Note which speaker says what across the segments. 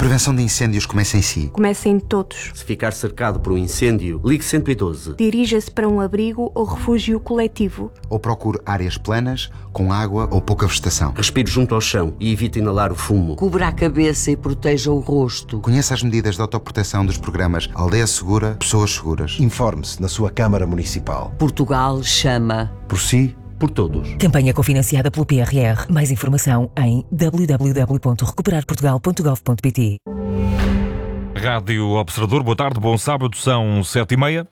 Speaker 1: prevenção de incêndios começa em si.
Speaker 2: Começa em todos.
Speaker 3: Se ficar cercado por um incêndio, ligue 112.
Speaker 2: Dirija-se para um abrigo ou refúgio coletivo.
Speaker 1: Ou procure áreas planas, com água ou pouca vegetação.
Speaker 3: Respire junto ao chão e evite inalar o fumo.
Speaker 4: Cubra a cabeça e proteja o rosto.
Speaker 1: Conheça as medidas de autoproteção dos programas Aldeia Segura, Pessoas Seguras.
Speaker 5: Informe-se na sua Câmara Municipal.
Speaker 4: Portugal chama.
Speaker 5: Por si,
Speaker 3: por todos.
Speaker 6: Campanha cofinanciada pelo PRR. Mais informação em www.recuperarportugal.gov.pt.
Speaker 7: Rádio Observador, boa tarde, bom sábado, são 7h30.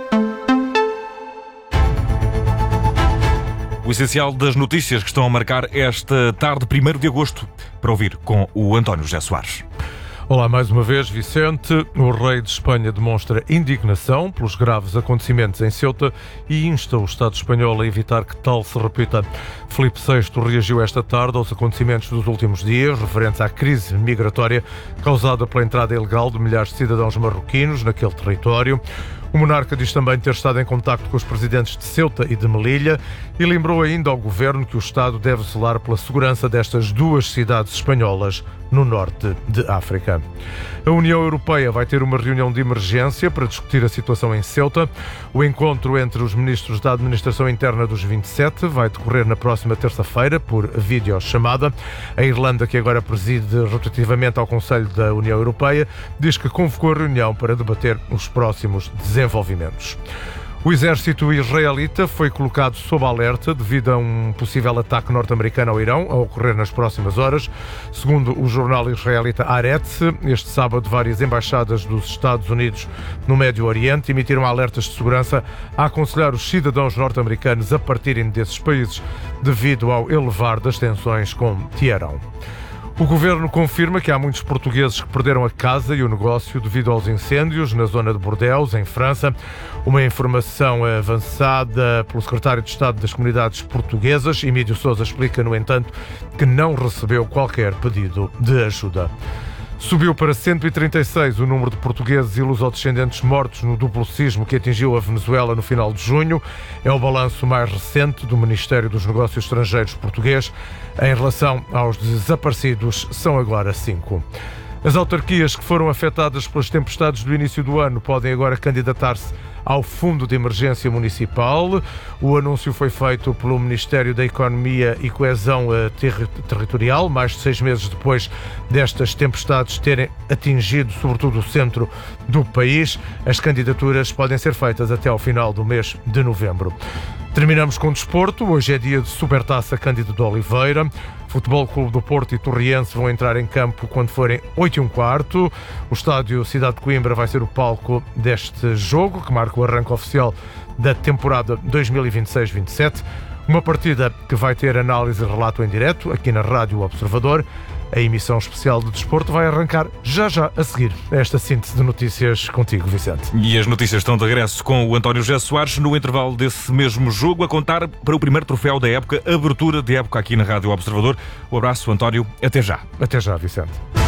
Speaker 7: O essencial das notícias que estão a marcar esta tarde, 1º de agosto, para ouvir com o António José Soares.
Speaker 8: Olá mais uma vez, Vicente. O rei de Espanha demonstra indignação pelos graves acontecimentos em Ceuta e insta o Estado espanhol a evitar que tal se repita. Filipe VI reagiu esta tarde aos acontecimentos dos últimos dias, referentes à crise migratória causada pela entrada ilegal de milhares de cidadãos marroquinos naquele território. O monarca diz também ter estado em contacto com os presidentes de Ceuta e de Melilla e lembrou ainda ao governo que o Estado deve zelar pela segurança destas duas cidades espanholas no norte de África. A União Europeia vai ter uma reunião de emergência para discutir a situação em Ceuta. O encontro entre os ministros da Administração Interna dos 27 vai decorrer na próxima terça-feira por videochamada. A Irlanda, que agora preside rotativamente ao Conselho da União Europeia, diz que convocou a reunião para debater os próximos desenvolvimentos. O exército israelita foi colocado sob alerta devido a um possível ataque norte-americano ao Irão, a ocorrer nas próximas horas. Segundo o jornal israelita Haaretz, este sábado várias embaixadas dos Estados Unidos no Médio Oriente emitiram alertas de segurança a aconselhar os cidadãos norte-americanos a partirem desses países devido ao elevar das tensões com Teherão. O governo confirma que há muitos portugueses que perderam a casa e o negócio devido aos incêndios na zona de Bordeaux, em França. Uma informação avançada pelo secretário de Estado das Comunidades Portuguesas, Emílio Sousa, explica, no entanto, que não recebeu qualquer pedido de ajuda. Subiu para 136 o número de portugueses e lusodescendentes mortos no duplo sismo que atingiu a Venezuela no final de junho. É o balanço mais recente do Ministério dos Negócios Estrangeiros português. Em relação aos desaparecidos, são agora 5. As autarquias que foram afetadas pelas tempestades do início do ano podem agora candidatar-se ao Fundo de Emergência Municipal. O anúncio foi feito pelo Ministério da Economia e Coesão Territorial, mais de 6 meses depois destas tempestades terem atingido sobretudo o centro do país. As candidaturas podem ser feitas até ao final do mês de novembro. Terminamos com desporto. Hoje é dia de Supertaça Cândido de Oliveira. Futebol Clube do Porto e Torriense vão entrar em campo quando forem 8h15. O estádio Cidade de Coimbra vai ser o palco deste jogo, que marca o arranque oficial da temporada 2026-27. Uma partida que vai ter análise e relato em direto aqui na Rádio Observador. A emissão especial de desporto vai arrancar já a seguir esta síntese de notícias contigo, Vicente.
Speaker 7: E as notícias estão de regresso com o António José Soares no intervalo desse mesmo jogo, a contar para o primeiro troféu da época, abertura de época aqui na Rádio Observador. Um abraço, António. Até já.
Speaker 8: Até já, Vicente.